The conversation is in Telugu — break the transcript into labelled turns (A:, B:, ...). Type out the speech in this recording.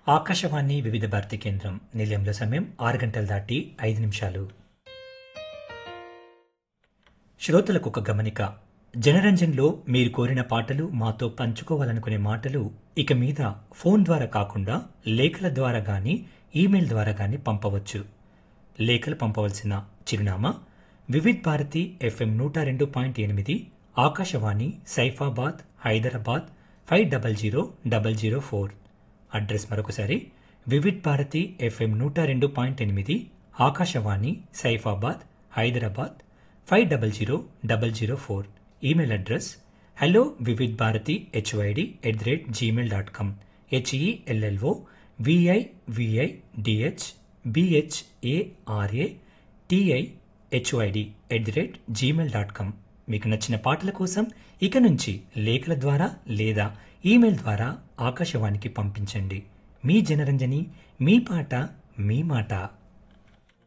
A: ఆకాశవాణి వివిధ భారతి కేంద్రం నిలయంలో సమయం 6 గంటలు దాటి 5 నిమిషాలు. శ్రోతలకు ఒక గమనిక. జనరంజన్లో మీరు కోరిన పాటలు మాతో పంచుకోవాలనుకునే మాటలు ఇక మీద ఫోన్ ద్వారా కాకుండా లేఖల ద్వారా గాని ఈమెయిల్ ద్వారా గాని పంపవచ్చు. లేఖలు పంపవలసిన చిరునామా వివిధ్ భారతి FM 102.8 ఆకాశవాణి సైఫాబాద్ హైదరాబాద్ 500004. అడ్రస్ మరొకసారి Vividh Bharati FM 102.8 Akashvani Saifabad Hyderabad 500004. Email address hello Vividh Bharati HYD@gmail.com HELLOVIVIDHBHARATIHYD@gmail.com. మీకు నచ్చిన పాటల కోసం ఇక నుంచి లేఖల ద్వారా లేదా ఈమెయిల్ ద్వారా ఆకాశవాణికి పంపించండి. మీ జనరంజని, మీ పాట, మీ మాట.